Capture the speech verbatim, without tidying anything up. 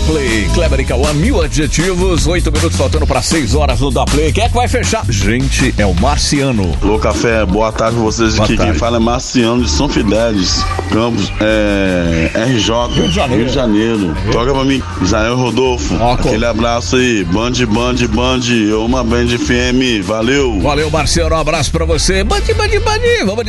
Play. Kleber e Cauã, mil adjetivos, oito minutos faltando para seis horas no Da Play. Quem é que vai fechar? Gente, é o Marciano. Alô, Café, boa tarde pra vocês aqui. Quem fala é Marciano de São Fidélis, Campos, é, R J, Rio de Janeiro. Rio de Janeiro. Toca pra mim, Israel Rodolfo. Ó, aquele abraço aí, Band, Band, Band, uma Band F M, valeu. Valeu, Marciano, um abraço pra você. Band, Band, Band, vamos